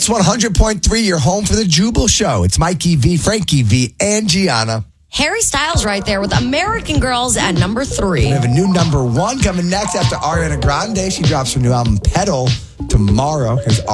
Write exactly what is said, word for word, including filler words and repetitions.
Hits one hundred point three, your home for the Jubal Show. It's Mikey V, Frankie V, and Gianna. Harry Styles right there with American Girls at number three. We have a new number one coming next after Ariana Grande. She drops her new album, Pedal, tomorrow. Here's